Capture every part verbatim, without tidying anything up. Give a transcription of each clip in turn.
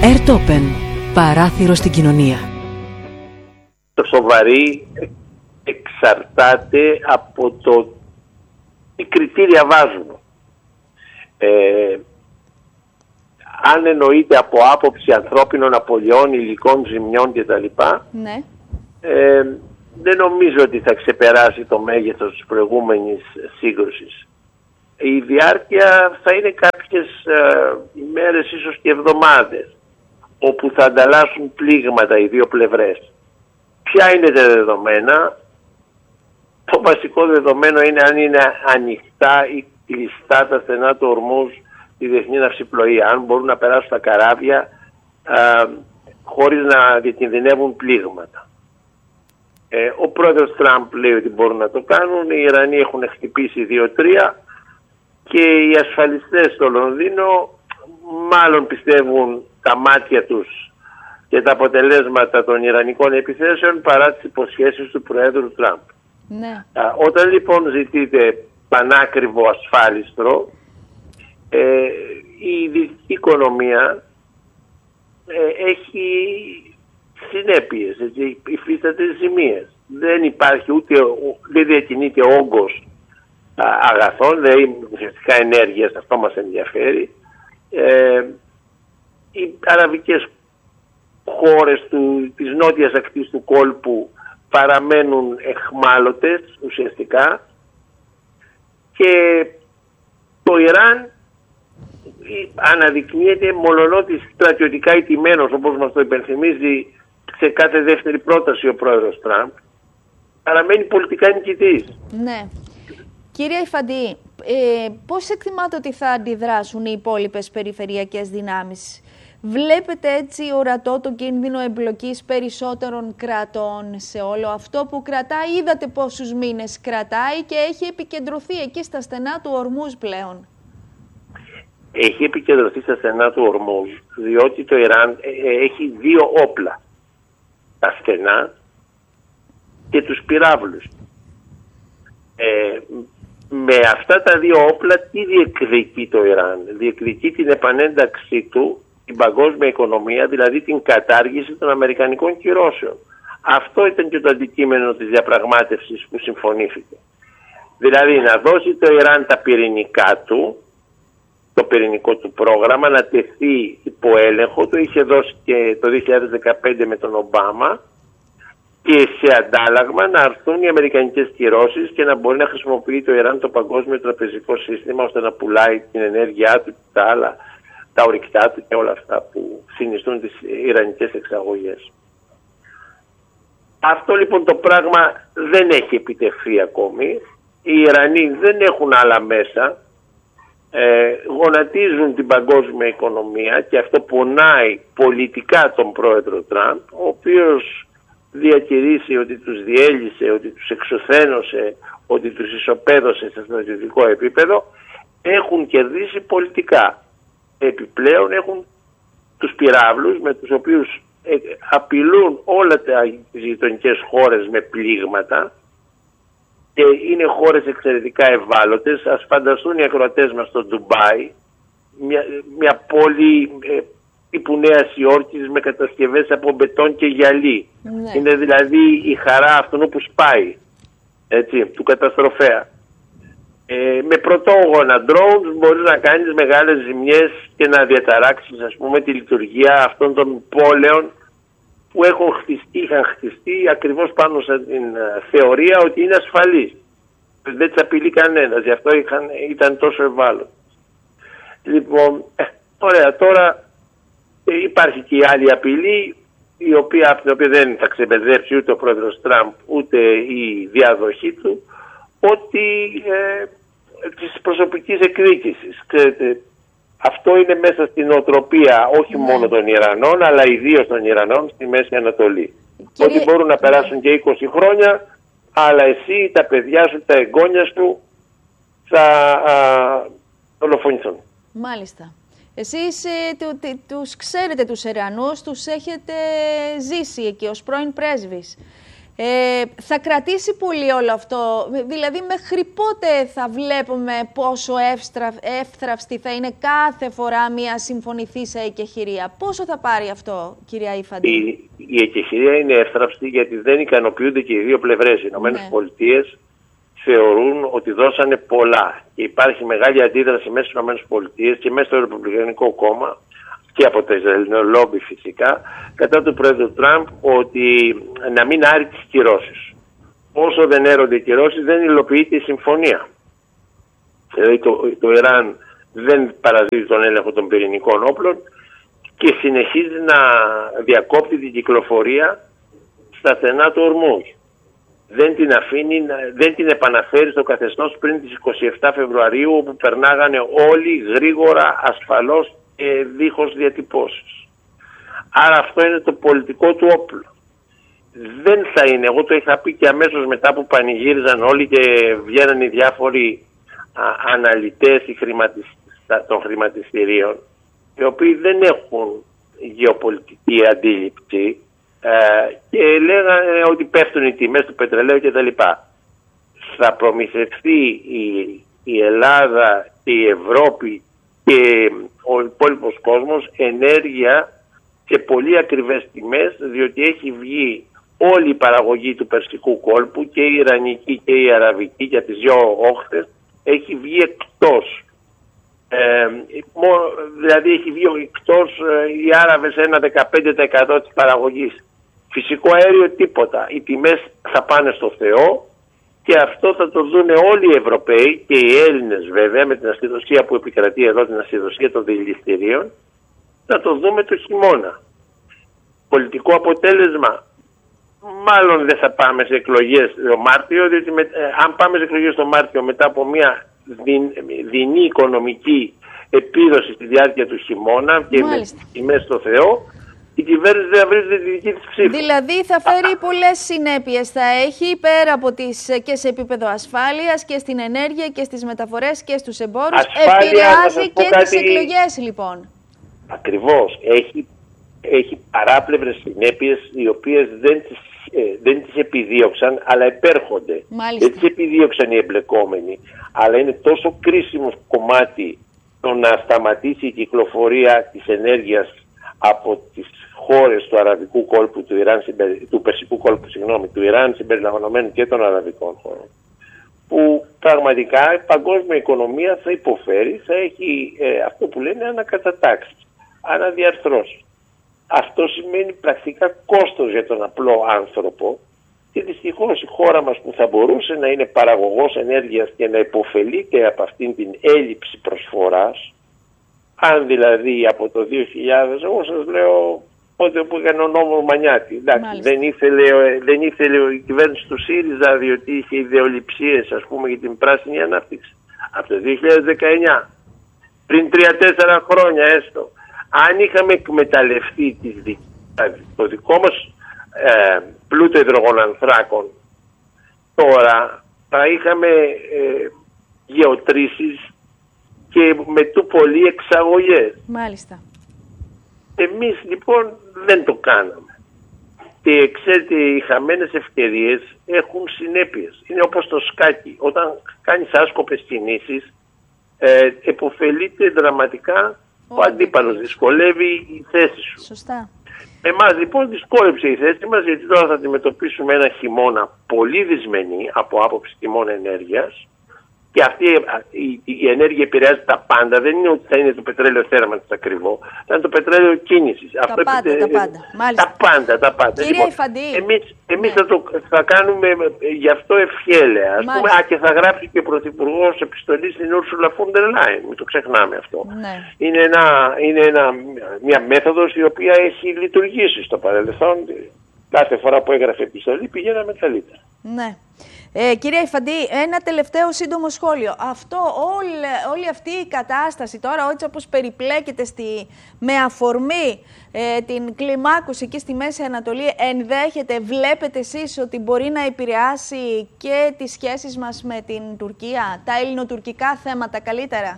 Airtopen. Παράθυρο στην κοινωνία. Το σοβαρή εξαρτάται από το τι κριτήρια βάζουμε. Ε, αν εννοείται από άποψη ανθρώπινων απολειών, υλικών ζημιών κτλ. Ναι. Ε, δεν νομίζω ότι θα ξεπεράσει το μέγεθος της προηγούμενης σύγκρουσης. Η διάρκεια θα είναι κάποιες ε, ημέρες, ίσως και εβδομάδες, όπου θα ανταλλάσσουν πλήγματα οι δύο πλευρές. Ποια είναι τα δεδομένα? Το βασικό δεδομένο είναι αν είναι ανοιχτά ή κλειστά τα στενά του Ορμούζ, τη διεθνή ναυσιπλοεία, αν μπορούν να περάσουν τα καράβια α, χωρίς να διακινδυνεύουν πλήγματα. Ε, ο πρόεδρος Τραμπ λέει ότι μπορούν να το κάνουν, οι Ιρανοί έχουν χτυπήσει δύο τρία και οι ασφαλιστές στο Λονδίνο μάλλον πιστεύουν τα μάτια τους και τα αποτελέσματα των Ιρανικών επιθέσεων παρά τις υποσχέσεις του Προέδρου Τραμπ. Ναι. Α, όταν λοιπόν ζητείτε πανάκριβο ασφάλιστρο, ε, η δυτική οικονομία ε, έχει συνέπειες, έτσι, υφίσταται ζημίες. Δεν υπάρχει ούτε, δεν διακινείται όγκος α, αγαθών, δηλαδή ουσιαστικά ενέργειας, αυτό μας ενδιαφέρει. Ε, οι αραβικές χώρες του, της νότιας ακτής του κόλπου παραμένουν εχμάλωτες ουσιαστικά και το Ιράν αναδεικνύεται μολονότι στρατιωτικά ηττημένος, όπως μας το υπενθυμίζει σε κάθε δεύτερη πρόταση ο πρόεδρος Τραμπ, παραμένει πολιτικά νικητής. Ναι. Κύριε Ιφαντή, ε, πώς εκτιμάτε ότι θα αντιδράσουν οι υπόλοιπες περιφερειακές δυνάμεις? Βλέπετε έτσι ορατό το κίνδυνο εμπλοκής περισσότερων κρατών σε όλο αυτό που κρατάει? Είδατε πόσους μήνες κρατάει και έχει επικεντρωθεί εκεί στα στενά του Ορμούζ πλέον. Έχει επικεντρωθεί στα στενά του Ορμούζ διότι το Ιράν έχει δύο όπλα. Τα στενά και τους πυράβλους. Ε, με αυτά τα δύο όπλα τι διεκδικεί το Ιράν? Διεκδικεί την επανένταξή του την παγκόσμια οικονομία, δηλαδή την κατάργηση των αμερικανικών κυρώσεων. Αυτό ήταν και το αντικείμενο της διαπραγμάτευσης που συμφωνήθηκε. Δηλαδή να δώσει το Ιράν τα πυρηνικά του, το πυρηνικό του πρόγραμμα, να τεθεί υπό έλεγχο, το είχε δώσει και το δύο χιλιάδες δεκαπέντε με τον Ομπάμα, και σε αντάλλαγμα να αρθούν οι αμερικανικές κυρώσεις και να μπορεί να χρησιμοποιεί το Ιράν το παγκόσμιο τραπεζικό σύστημα ώστε να πουλάει την ενέργειά του και τα άλλα, τα ορυκτά του και όλα αυτά που συνιστούν τις ιρανικές εξαγωγές. Αυτό λοιπόν το πράγμα δεν έχει επιτευχθεί ακόμη. Οι Ιρανοί δεν έχουν άλλα μέσα, ε, γονατίζουν την παγκόσμια οικονομία και αυτό πονάει πολιτικά τον πρόεδρο Τραμπ, ο οποίος διατηρήσει ότι τους διέλυσε, ότι τους εξουθένωσε, ότι τους ισοπαίδωσε σε στρατιωτικό επίπεδο, έχουν κερδίσει πολιτικά. Επιπλέον έχουν τους πυράβλους με τους οποίους απειλούν όλα τις γειτονικές χώρες με πλήγματα και είναι χώρες εξαιρετικά ευάλωτες. Ας φανταστούν οι ακροατές μας στο Ντουμπάι, μια, μια πόλη ε, τύπου Νέας Υόρκης με κατασκευές από μπετόν και γυαλί. Ναι. Είναι δηλαδή η χαρά αυτού που σπάει, έτσι, του καταστροφέα. Ε, με πρωτόγωνα drones μπορείς να κάνεις μεγάλες ζημιές και να διαταράξεις, ας πούμε, τη λειτουργία αυτών των πόλεων που έχουν χτιστεί, είχαν χτιστεί ακριβώς πάνω σε την uh, θεωρία ότι είναι ασφαλείς. Δεν τις απειλεί κανένας, γι' αυτό είχαν, ήταν τόσο ευάλωτοι. Λοιπόν, ε, ωραία, τώρα ε, υπάρχει και η άλλη απειλή, η οποία, από την οποία δεν θα ξεπαιδεύσει ούτε ο πρόεδρος Τραμπ ούτε η διάδοχή του, ότι ε, της προσωπικής εκδίκησης. Ξέρετε, αυτό είναι μέσα στην νοοτροπία όχι ναι. μόνο των Ιρανών, αλλά ιδίως των Ιρανών στη Μέση Ανατολή. Κύριε... Ότι μπορούν να περάσουν και είκοσι χρόνια, αλλά εσύ, τα παιδιά σου, τα εγγόνια σου θα δολοφονηθούν. Μάλιστα. Εσείς ε, του, του, τους ξέρετε τους Ιρανούς, τους έχετε ζήσει εκεί ως πρώην πρέσβης. Ε, θα κρατήσει πολύ όλο αυτό, δηλαδή μέχρι πότε θα βλέπουμε πόσο εύστραφ, εύθραυστη θα είναι κάθε φορά μια συμφωνηθήσα εκεχηρία? Πόσο θα πάρει αυτό, κυρία Ιφαντή? Η, η εκεχηρία είναι εύθραυστη γιατί δεν ικανοποιούνται και οι δύο πλευρές. Οι Ηνωμένες Ναι. Πολιτείες θεωρούν ότι δώσανε πολλά και υπάρχει μεγάλη αντίδραση μέσα στις Ηνωμένες Πολιτείες και μέσα στο Ρεπουμπλικανικό κόμμα και από τα Ισραηλινό λόμπι φυσικά, κατά του πρόεδρου Τραμπ, ότι να μην άρει τις κυρώσεις. Όσο δεν έρονται οι κυρώσεις, δεν υλοποιείται η συμφωνία. Δηλαδή το, το Ιράν δεν παραδίδει τον έλεγχο των πυρηνικών όπλων και συνεχίζει να διακόπτει την κυκλοφορία στα στενά του Ορμούζ. Δεν την αφήνει, δεν την επαναφέρει στο καθεστώς πριν τις είκοσι επτά Φεβρουαρίου, όπου περνάγανε όλοι γρήγορα, ασφαλώς και δίχως διατυπώσεις. Άρα αυτό είναι το πολιτικό του όπλο. Δεν θα είναι, εγώ το είχα πει και αμέσως μετά που πανηγύριζαν όλοι και βγαίναν οι διάφοροι α, αναλυτές οι χρηματισ... των χρηματιστηρίων, οι οποίοι δεν έχουν γεωπολιτική αντίληψη ε, και λέγανε ότι πέφτουν οι τιμές του πετρελαίου κτλ. Θα προμηθευτεί η, η Ελλάδα και η Ευρώπη και ο υπόλοιπος κόσμος ενέργεια σε πολύ ακριβές τιμές, διότι έχει βγει όλη η παραγωγή του Περσικού κόλπου, και η Ιρανική και η Αραβική, για τις δύο όχθες, έχει βγει εκτός. Ε, δηλαδή έχει βγει εκτός ε, οι Άραβες ένα δεκαπέντε τοις εκατό της παραγωγής. Φυσικό αέριο τίποτα. Οι τιμές θα πάνε στο Θεό και αυτό θα το δουν όλοι οι Ευρωπαίοι και οι Έλληνες βέβαια, με την ασυδοσία που επικρατεί εδώ, την ασυδοσία των δηληστηρίων, θα το δούμε το χειμώνα. Πολιτικό αποτέλεσμα, μάλλον δεν θα πάμε σε εκλογές το Μάρτιο, διότι με, ε, αν πάμε σε εκλογές το Μάρτιο μετά από μια δεινή οικονομική επίδοση στη διάρκεια του χειμώνα και Μάλιστα. με τιμές στο Θεό, η κυβέρνηση δεν βρει τη δική της ψήφο. Δηλαδή θα φέρει πολλές συνέπειες, θα έχει πέρα από τις, και σε επίπεδο ασφάλειας και στην ενέργεια και στις μεταφορές και στους εμπόρους. Ασφάλεια, επηρεάζει και κάτι... τις εκλογές λοιπόν. Ακριβώς. Έχει, έχει παράπλευρες συνέπειες οι οποίες δεν τις, ε, δεν τις επιδίωξαν αλλά επέρχονται. Μάλιστα. Δεν τις επιδίωξαν οι εμπλεκόμενοι, αλλά είναι τόσο κρίσιμο κομμάτι το να σταματήσει η κυκλοφορία της ενέργειας από τις χώρες του Αραβικού κόλπου, του, Ιράν, του Περσικού κόλπου, συγγνώμη, του Ιράν συμπεριλαμβανομένου και των Αραβικών χωρών, που πραγματικά η παγκόσμια οικονομία θα υποφέρει, θα έχει ε, αυτό που λένε ανακατατάξεις, αναδιαρθρώσεις. Αυτό σημαίνει πρακτικά κόστος για τον απλό άνθρωπο και δυστυχώς η χώρα μας, που θα μπορούσε να είναι παραγωγός ενέργειας και να υποφελείται από αυτήν την έλλειψη προσφοράς, αν δηλαδή από το δύο χιλιάδες, εγώ σας λέω πότε που έκανε ο νόμος Μανιάτη, εντάξει, δεν ήθελε, δεν ήθελε η κυβέρνηση του ΣΥΡΙΖΑ διότι είχε ιδεολειψίες, ας πούμε, για την πράσινη ανάπτυξη. Από το δύο χιλιάδες δεκαεννιά, πριν τρία τέσσερα χρόνια έστω, αν είχαμε εκμεταλλευτεί τις, το δικό μας ε, πλούτο υδρογονανθράκων, τώρα θα είχαμε ε, γεωτρήσεις και με του πολύ εξαγωγές. Μάλιστα. Εμείς λοιπόν δεν το κάναμε. Και ξέρετε, οι χαμένες ευκαιρίες έχουν συνέπειες. Είναι όπως το σκάκι. Όταν κάνεις άσκοπες κινήσεις, ε, επωφελείται δραματικά ο αντίπαλος. Δυσκολεύει η θέση σου. Σωστά. Εμάς λοιπόν δυσκόλεψε η θέση μας, γιατί τώρα θα αντιμετωπίσουμε ένα χειμώνα πολύ δυσμενή από άποψη τιμών ενέργειας. Και αυτή η, η ενέργεια επηρεάζει τα πάντα. Δεν είναι ότι θα είναι το πετρέλαιο θέρμανσης ακριβό. Θα είναι το πετρέλαιο κίνησης. Τα Αυτό πάντα, επιτε... τα πάντα. Μάλιστα. Τα πάντα, τα πάντα. Κύριε λοιπόν, Ιφαντή. Εμείς, εμείς ναι. θα, το, θα κάνουμε γι' αυτό ευχέλαια. Ας πούμε, α, και θα γράψει και ο Πρωθυπουργός επιστολή στην Ursula von der Leyen. Μην το ξεχνάμε αυτό. Ναι. Είναι, ένα, είναι ένα, μια μέθοδος η οποία έχει λειτουργήσει στο παρελθόν. Κάθε φορά που έγραφε επιστολή πηγαίναμε καλύτερα. Ναι. Ε, κυρία Ιφαντή, ένα τελευταίο σύντομο σχόλιο. Αυτό, όλη, όλη αυτή η κατάσταση τώρα, έτσι όπως περιπλέκεται στη, με αφορμή ε, την κλιμάκωση εκεί στη Μέση Ανατολή, ενδέχεται, βλέπετε εσείς ότι μπορεί να επηρεάσει και τις σχέσεις μας με την Τουρκία, τα ελληνοτουρκικά θέματα καλύτερα?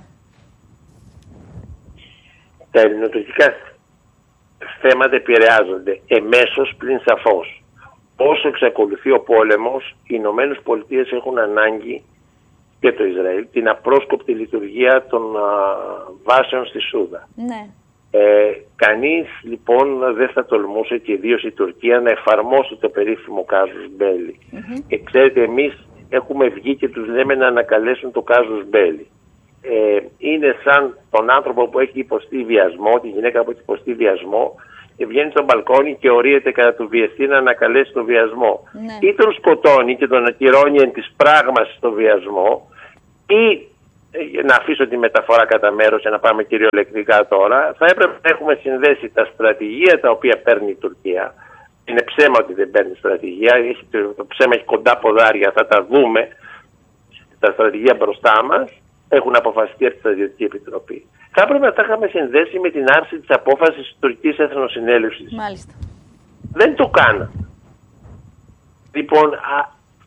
Τα ελληνοτουρκικά θέματα επηρεάζονται εμέσως πλην σαφώς. όσο εξακολουθεί ο πόλεμος, οι Ηνωμένες Πολιτείες έχουν ανάγκη, και το Ισραήλ, την απρόσκοπτη λειτουργία των α, βάσεων στη Σούδα. Ναι. Ε, κανείς λοιπόν δεν θα τολμούσε, και ιδίως η Τουρκία, να εφαρμόσει το περίφημο κάζους μπέλι. Mm-hmm. Και ξέρετε, εμείς έχουμε βγει και τους λέμε να ανακαλέσουν το κάζους μπέλι. Ε, είναι σαν τον άνθρωπο που έχει υποστεί βιασμό, τη γυναίκα που έχει υποστεί βιασμό, και βγαίνει στο μπαλκόνι και ορίεται κατά του βιαστή να ανακαλέσει τον βιασμό. Ναι. Ή τον σκοτώνει και τον ακυρώνει εν της πράγμας στο βιασμό, ή, να αφήσω τη μεταφορά κατά μέρος και να πάμε κυριολεκτικά τώρα, θα έπρεπε να έχουμε συνδέσει τα στρατηγία τα οποία παίρνει η Τουρκία. Είναι ψέμα ότι δεν παίρνει στρατηγία, το ψέμα έχει κοντά ποδάρια, θα τα δούμε. Τα στρατηγία μπροστά μας έχουν αποφασιστεί από τη Στρατιωτική Επιτροπή. Θα έπρεπε να τα είχαμε συνδέσει με την άρση της απόφασης της Τουρκικής Εθνοσυνέλευσης. Μάλιστα. Δεν το κάνα. Λοιπόν, α,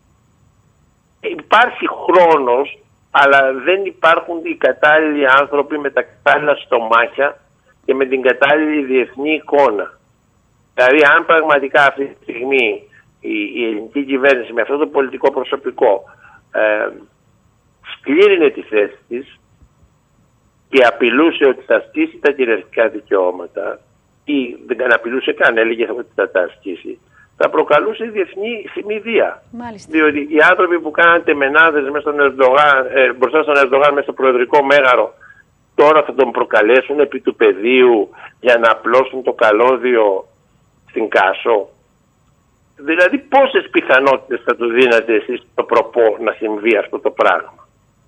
υπάρχει χρόνος, αλλά δεν υπάρχουν οι κατάλληλοι άνθρωποι με τα κατάλληλα στομάχια και με την κατάλληλη διεθνή εικόνα. Δηλαδή, αν πραγματικά αυτή τη στιγμή η, η ελληνική κυβέρνηση με αυτό το πολιτικό προσωπικό ε, σκλήρινε τη θέση της και απειλούσε ότι θα ασκήσει τα κυριαρχικά δικαιώματα, ή δεν απειλούσε καν, έλεγε ότι θα τα ασκήσει, θα προκαλούσε διεθνή συνειδία. Μάλιστα. Διότι οι άνθρωποι που κάναν τεμενάδες μέσα στον Ερντογάν, ε, μπροστά στον Ερντογάν μέσα στο προεδρικό μέγαρο, τώρα θα τον προκαλέσουν επί του πεδίου για να απλώσουν το καλώδιο στην Κάσο. Δηλαδή πόσες πιθανότητες θα του δίνατε εσείς το προπό να συμβεί αυτό το πράγμα.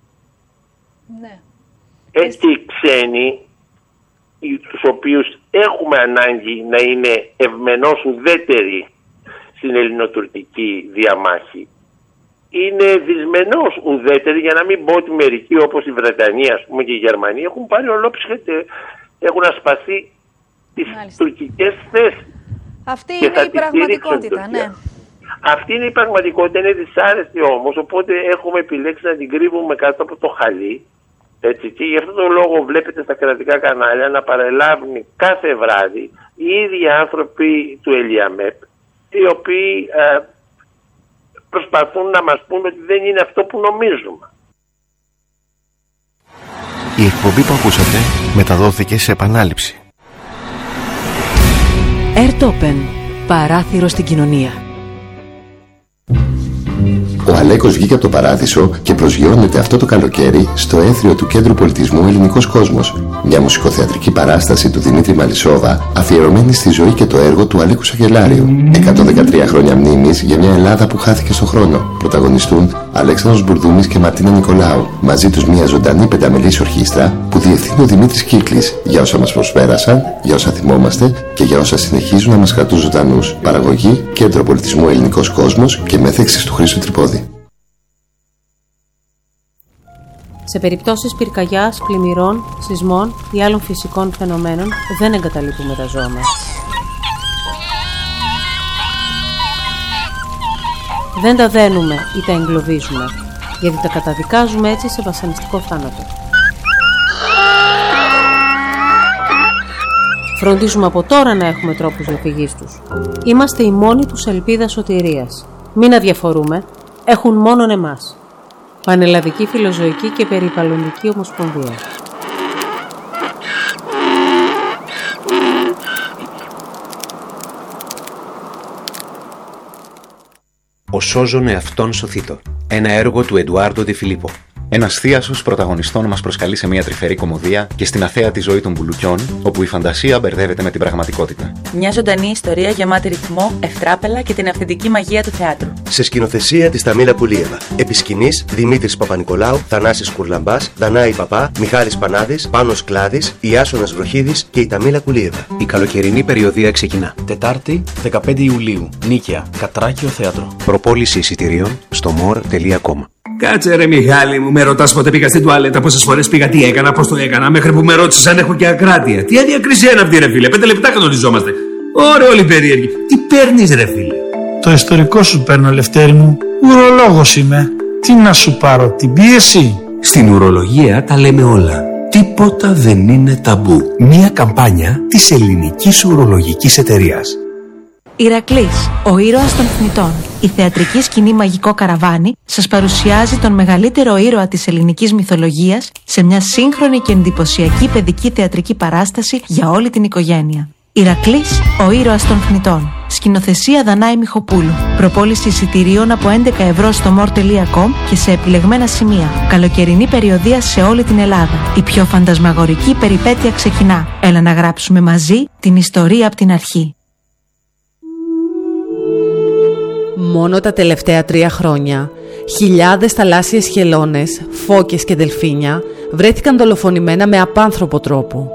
Ναι. Έτσι οι ξένοι, τους οποίους έχουμε ανάγκη να είναι ευμενώς ουδέτεροι στην ελληνοτουρκική διαμάχη, είναι δυσμενώς ουδέτεροι, για να μην πω ότι μερικοί όπως η Βρετανία, ας πούμε, και η Γερμανία έχουν πάρει ολόψυχα και έχουν ασπαστεί τις Μάλιστα. τουρκικές θέσεις. Αυτή είναι η πραγματικότητα, ναι. Αυτή είναι η πραγματικότητα, είναι δυσάρεστη όμως, οπότε έχουμε επιλέξει να την κρύβουμε κάτω από το χαλί. Έτσι, και γι' αυτόν τον λόγο βλέπετε στα κρατικά κανάλια να παρελάβουν κάθε βράδυ οι ίδιοι άνθρωποι του Ελιαμέπ, οι οποίοι ε, προσπαθούν να μας πούν ότι δεν είναι αυτό που νομίζουμε. Η εκπομπή που ακούσατε μεταδόθηκε σε επανάληψη. Airtopen. Παράθυρο στην κοινωνία. Ο Αλέκος βγήκε από το παράδεισο και προσγειώνεται αυτό το καλοκαίρι στο έθριο του Κέντρου Πολιτισμού Ελληνικός Κόσμος. Μια μουσικοθεατρική παράσταση του Δημήτρη Μαλισσόβα, αφιερωμένη στη ζωή και το έργο του Αλέκου Σαγγελάριου. εκατόν δεκατρία χρόνια μνήμης για μια Ελλάδα που χάθηκε στον χρόνο. Πρωταγωνιστούν Αλέξανδρος Μπουρδούμης και Μαρτίνα Νικολάου. Μαζί τους μια ζωντανή πενταμελής ορχήστρα που διευθύνει ο Δημήτρης Κύκλης, για όσα μας προσπέρασαν, για όσα θυμόμαστε και για όσα συνεχίζουν να μας κρατούν ζωντανούς. Παραγωγή Κέντρο Πολιτισμού Ελληνικός Κόσμος και μέθεξης του Χρήστου Τρυπόδη. Σε περιπτώσεις πυρκαγιάς, πλημμυρών, σεισμών ή άλλων φυσικών φαινομένων δεν εγκαταλείπουμε τα ζώα μας. Δεν τα δένουμε ή τα εγκλωβίζουμε, γιατί τα καταδικάζουμε έτσι σε βασανιστικό θάνατο. Φροντίζουμε από τώρα να έχουμε τρόπους διαφυγής τους. Είμαστε η μόνη τους ελπίδα σωτηρίας. Μην αδιαφορούμε, έχουν μόνον εμάς. Πανελλαδική Φιλοζωική και Περιβαλλοντική Ομοσπονδία. Ο σώζον εαυτόν σωθήτω. Ένα έργο του Εντουάρντο Ντι Φιλίππο. Ένας θίασος πρωταγωνιστών μας προσκαλεί σε μια τρυφερή κωμωδία και στην αθέατη ζωή των μπουλουκιών, όπου η φαντασία μπερδεύεται με την πραγματικότητα. Μια ζωντανή ιστορία γεμάτη ρυθμό, ευτράπελα και την αυθεντική μαγεία του θεάτρου. Σε σκηνοθεσία της Ταμίλα Πουλίεβα. Επί σκηνής Δημήτρης Παπα-Νικολάου, Θανάσης Κουρλαμπάς, Δανάη Παπά, Μιχάλης Πανάδης, Πάνος Κλάδης, Ιάσονας Βροχίδης και η Ταμίλα Πουλίεβα. Η καλοκαιρινή περιοδία ξεκινά. Τετάρτη, δεκαπέντε Ιουλίου. Νίκαια, Κατράκιο Θέατρο. Προπόληση εισιτηρίων στο more τελεία com. Κάτσε ρε Μιχάλη μου, με ρωτάς πότε πήγα στην τουαλέτα, πόσες φορές πήγα, τι έκανα, πώς το έκανα, μέχρι που με ρώτησες αν έχω και ακράτεια. Τι αδιακρισία είναι αυτή ρε φίλε, πέντε λεπτά κανονιζόμαστε. Ωραία όλοι περίεργοι. Τι παίρνεις ρε φίλε? Το ιστορικό σου παίρνω Λευτέρη μου, ουρολόγος είμαι. Τι να σου πάρω, την πίεση? Στην ουρολογία τα λέμε όλα. Τίποτα δεν είναι ταμπού. Μια καμπάνια της Ελληνικής Ουρολογικής Εταιρείας. Ηρακλής, ο ήρωας των θνητών. Η θεατρική σκηνή Μαγικό Καραβάνι σας παρουσιάζει τον μεγαλύτερο ήρωα της ελληνικής μυθολογίας σε μια σύγχρονη και εντυπωσιακή παιδική θεατρική παράσταση για όλη την οικογένεια. Ηρακλής, ο ήρωας των θνητών. Σκηνοθεσία Δανάη Μιχοπούλου. Προπόληση εισιτηρίων από έντεκα ευρώ στο μορ τελεία κομ και σε επιλεγμένα σημεία. Καλοκαιρινή περιοδεία σε όλη την Ελλάδα. Η πιο φαντασμαγορική περιπέτεια ξεκινά. Έλα να γράψουμε μαζί την ιστορία από την αρχή. Μόνο τα τελευταία τρία χρόνια, χιλιάδες θαλάσσιες χελώνες, φώκες και δελφίνια βρέθηκαν δολοφονημένα με απάνθρωπο τρόπο.